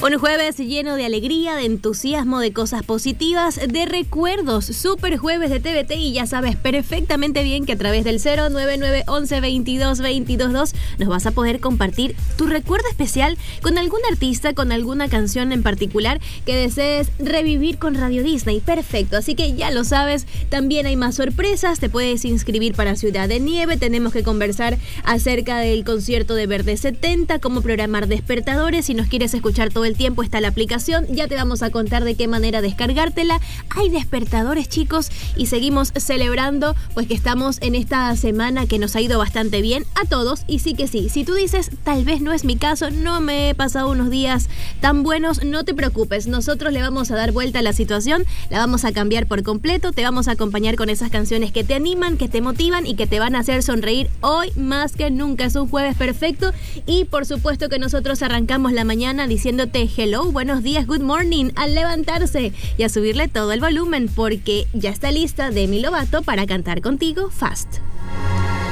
Un jueves lleno de alegría, de entusiasmo, de cosas positivas, de recuerdos. Super jueves de TVT y ya sabes perfectamente bien que a través del 099 11 22 22 2 nos vas a poder compartir tu recuerdo especial con algún artista, con alguna canción en particular que desees revivir con Radio Disney. Perfecto, así que ya lo sabes, también hay más sorpresas, te puedes inscribir para Ciudad de Nieve, tenemos que conversar acerca del concierto de Verde 70, cómo programar despertadores, si nos quieres escuchar todo el tiempo está la aplicación, ya te vamos a contar de qué manera descargártela. Hay despertadores, chicos, y seguimos celebrando pues que estamos en esta semana que nos ha ido bastante bien a todos, y sí que sí, si tú dices tal vez no es mi caso, no me he pasado unos días tan buenos, no te preocupes, nosotros le vamos a dar vuelta a la situación, la vamos a cambiar por completo, te vamos a acompañar con esas canciones que te animan, que te motivan y que te van a hacer sonreír hoy más que nunca. Es un jueves perfecto y por supuesto que nosotros arrancamos la mañana diciéndote hello, buenos días, good morning, al levantarse y a subirle todo el volumen porque ya está lista Demi Lovato para cantar contigo Fast.